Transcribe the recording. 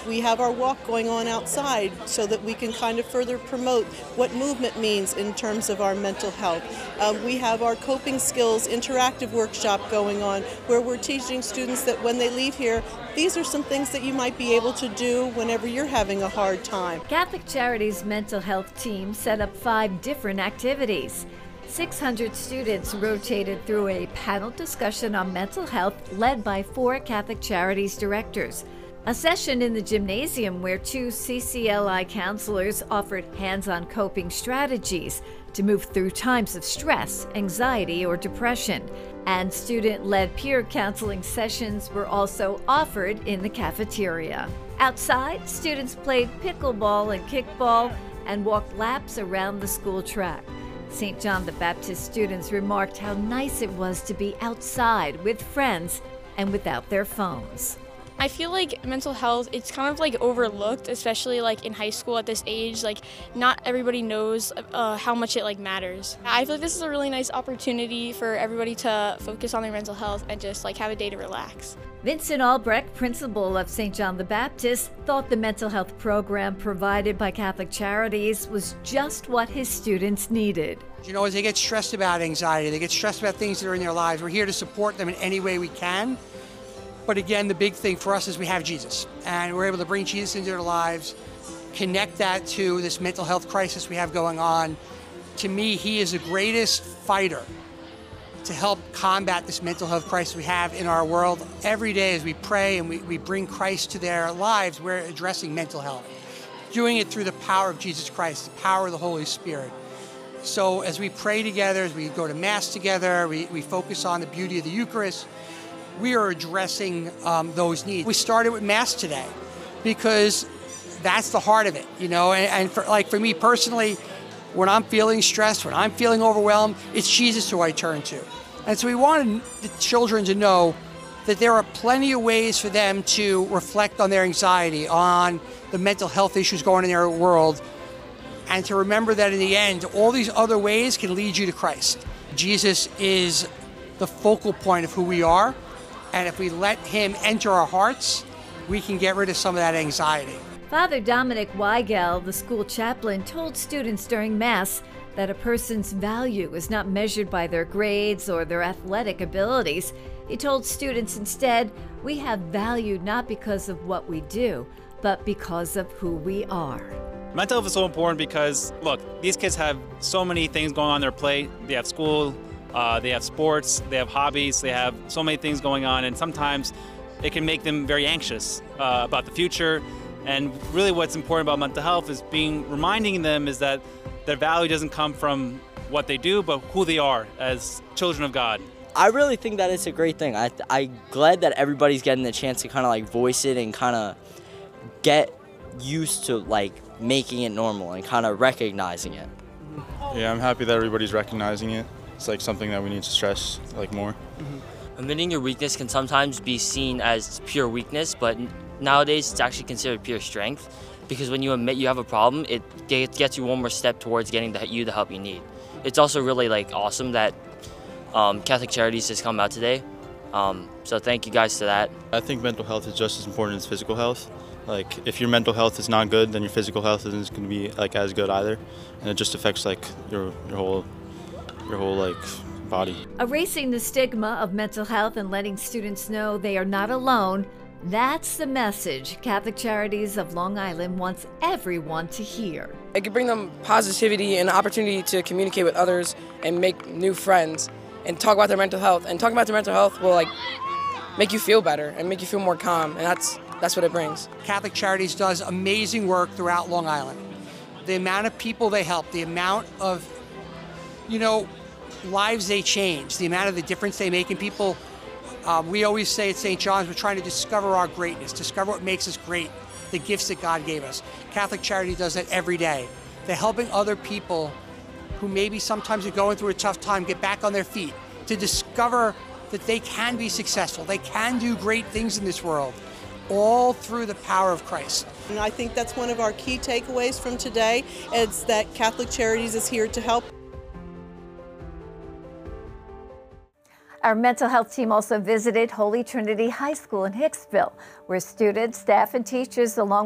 We have our walk going on outside so that we can kind of further promote what movement means in terms of our mental health. We have our coping skills interactive workshop going on where we're teaching students that when they leave here, these are some things that you might be able to do whenever you're having a hard time. Catholic Charities mental health team set up 5 different activities. 600 students rotated through a panel discussion on mental health led by 4 Catholic Charities directors. A session in the gymnasium where 2 CCLI counselors offered hands-on coping strategies to move through times of stress, anxiety, or depression. And student-led peer counseling sessions were also offered in the cafeteria. Outside, students played pickleball and kickball and walked laps around the school track. St. John the Baptist students remarked how nice it was to be outside with friends and without their phones. I feel like mental health, it's kind of like overlooked, especially like in high school at this age. Like not everybody knows how much it like matters. I feel like this is a really nice opportunity for everybody to focus on their mental health and just like have a day to relax. Vincent Albrecht, principal of St. John the Baptist, thought the mental health program provided by Catholic Charities was just what his students needed. You know, as they get stressed about anxiety, they get stressed about things that are in their lives, we're here to support them in any way we can. But again, the big thing for us is we have Jesus, and we're able to bring Jesus into their lives, connect that to this mental health crisis we have going on. To me, he is the greatest fighter to help combat this mental health crisis we have in our world. Every day as we pray and we bring Christ to their lives, we're addressing mental health, doing it through the power of Jesus Christ, the power of the Holy Spirit. So as we pray together, as we go to Mass together, we focus on the beauty of the Eucharist, we are addressing those needs. We started with Mass today because that's the heart of it, you know, and for me personally, when I'm feeling stressed, when I'm feeling overwhelmed, it's Jesus who I turn to. And so we wanted the children to know that there are plenty of ways for them to reflect on their anxiety, on the mental health issues going on in their world, and to remember that in the end, all these other ways can lead you to Christ. Jesus is the focal point of who we are, and if we let him enter our hearts, we can get rid of some of that anxiety. Father Dominic Weigel, the school chaplain, told students during Mass that a person's value is not measured by their grades or their athletic abilities. He told students instead, we have value not because of what we do, but because of who we are. Mental health is so important because, look, these kids have so many things going on their plate. They have school, they have sports, they have hobbies, they have so many things going on, and sometimes it can make them very anxious about the future. And really what's important about mental health is reminding them is that their value doesn't come from what they do, but who they are as children of God. I really think that it's a great thing. I'm glad that everybody's getting the chance to kind of like voice it and kind of get used to like making it normal and kind of recognizing it. Yeah, I'm happy that everybody's recognizing it. It's like something that we need to stress like more. Admitting your weakness can sometimes be seen as pure weakness, but nowadays it's actually considered pure strength, because when you admit you have a problem, it gets you one more step towards getting the help you need. It's also really like awesome that Catholic Charities has come out today. So thank you guys to that. I think mental health is just as important as physical health. Like if your mental health is not good, then your physical health isn't going to be like as good either, and it just affects like your whole like body. Erasing the stigma of mental health and letting students know they are not alone, that's the message Catholic Charities of Long Island wants everyone to hear. It could bring them positivity and opportunity to communicate with others and make new friends and talk about their mental health. And talking about their mental health will like make you feel better and make you feel more calm, and that's what it brings. Catholic Charities does amazing work throughout Long Island. The amount of people they help, the amount of, you know, lives they change, the amount of the difference they make in people. We always say at St. John's, we're trying to discover our greatness, discover what makes us great, the gifts that God gave us. Catholic Charity does that every day. They're helping other people who maybe sometimes are going through a tough time get back on their feet, to discover that they can be successful, they can do great things in this world, all through the power of Christ. And I think that's one of our key takeaways from today, is that Catholic Charities is here to help. Our mental health team also visited Holy Trinity High School in Hicksville, where students, staff, and teachers, along